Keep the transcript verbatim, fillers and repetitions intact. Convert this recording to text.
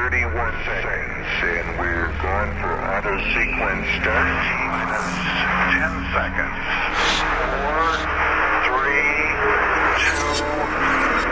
thirty-one seconds, and we're going for auto sequence start. T minus ten seconds.